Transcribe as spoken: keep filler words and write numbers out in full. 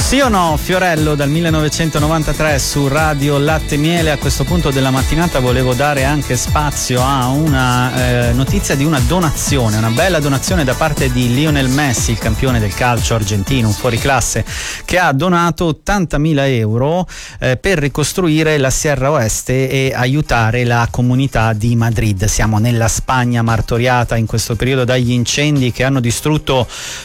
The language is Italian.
Sì o no, Fiorello dal millenovecentonovantatré su Radio Latte Miele. A questo punto della mattinata volevo dare anche spazio a una eh, notizia di una donazione, una bella donazione da parte di Lionel Messi, il campione del calcio argentino, un fuoriclasse, che ha donato ottantamila euro eh, per ricostruire la Sierra Oeste e aiutare la comunità di Madrid. Siamo nella Spagna martoriata in questo periodo dagli incendi che hanno distrutto